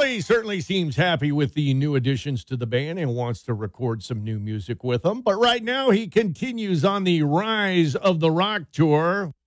he certainly seems happy with the new additions to the band and wants to record some new music with them. But right now, he continues on the Rise of the Rock tour